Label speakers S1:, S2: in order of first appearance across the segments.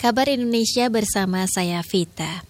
S1: Kabar Indonesia bersama saya Vita.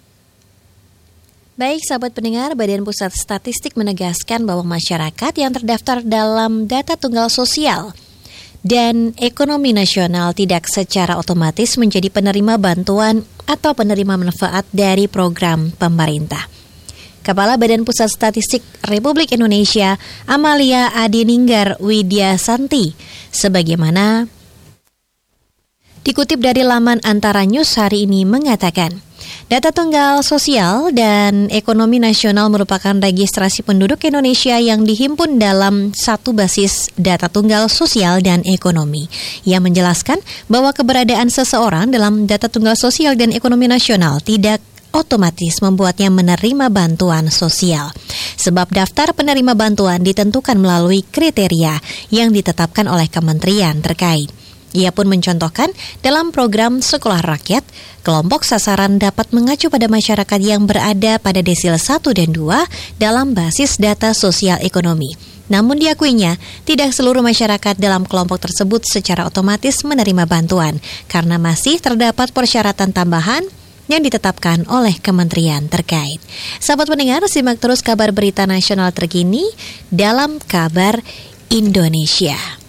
S1: Baik sahabat pendengar, Badan Pusat Statistik menegaskan bahwa masyarakat yang terdaftar dalam data tunggal sosial dan ekonomi nasional tidak secara otomatis menjadi penerima bantuan atau penerima manfaat dari program pemerintah. Kepala Badan Pusat Statistik Republik Indonesia, Amalia Adininggar Widyasanti, sebagaimana dikutip dari laman Antara News hari ini mengatakan, data tunggal sosial dan ekonomi nasional merupakan registrasi penduduk Indonesia yang dihimpun dalam satu basis data tunggal sosial dan ekonomi, yang menjelaskan bahwa keberadaan seseorang dalam data tunggal sosial dan ekonomi nasional tidak otomatis membuatnya menerima bantuan sosial. Sebab daftar penerima bantuan ditentukan melalui kriteria yang ditetapkan oleh kementerian terkait. Ia pun mencontohkan dalam program Sekolah Rakyat, kelompok sasaran dapat mengacu pada masyarakat yang berada pada desil 1 dan 2 dalam basis data sosial ekonomi. Namun diakuinya, tidak seluruh masyarakat dalam kelompok tersebut secara otomatis menerima bantuan, karena masih terdapat persyaratan tambahan yang ditetapkan oleh kementerian terkait. Sahabat pendengar, simak terus kabar berita nasional terkini dalam Kabar Indonesia.